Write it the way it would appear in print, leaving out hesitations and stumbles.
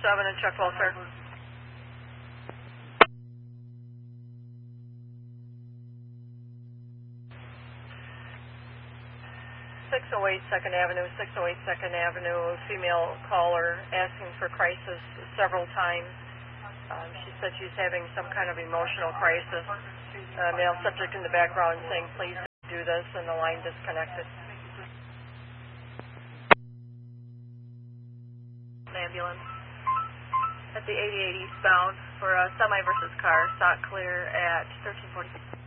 7 and check welfare. 608 Second Avenue, 608 Second Avenue, female caller asking for crisis several times. She said she's having some kind of emotional crisis. Male subject in the background saying, please do this, and the line disconnected. Ambulance at the 88 eastbound for a semi versus car, stock clear at 1346.